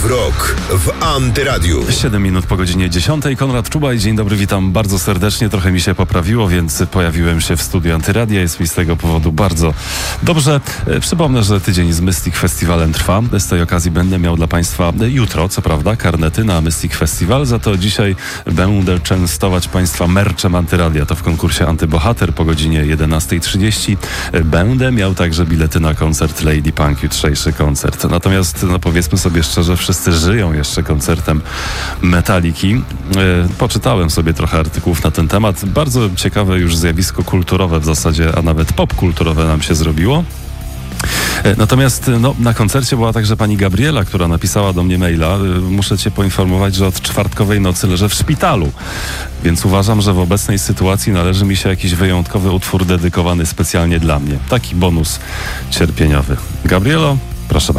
w rok w Antyradiu. 7 minut po godzinie 10. Konrad Czubaj, dzień dobry, witam bardzo serdecznie. Trochę mi się poprawiło, więc pojawiłem się w studiu Antyradia. Jest mi z tego powodu bardzo dobrze. Przypomnę, że tydzień z Mystic Festivalem trwa. Z tej okazji będę miał dla Państwa jutro, co prawda, karnety na Mystic Festival. Za to dzisiaj będę częstować Państwa merczem Antyradia. To w konkursie Antybohater po godzinie 11:30. Będę miał także bilety na koncert Lady Punk, jutrzejszy koncert. Natomiast, powiedzmy sobie szczerze, wszyscy żyją jeszcze koncertem Metaliki. Poczytałem sobie trochę artykułów na ten temat. Bardzo ciekawe już zjawisko kulturowe w zasadzie, a nawet popkulturowe nam się zrobiło. Natomiast na koncercie była także pani Gabriela, która napisała do mnie maila. Muszę cię poinformować, że od czwartkowej nocy leżę w szpitalu. Więc uważam, że w obecnej sytuacji należy mi się jakiś wyjątkowy utwór dedykowany specjalnie dla mnie. Taki bonus cierpieniowy. Gabrielo, proszę bardzo.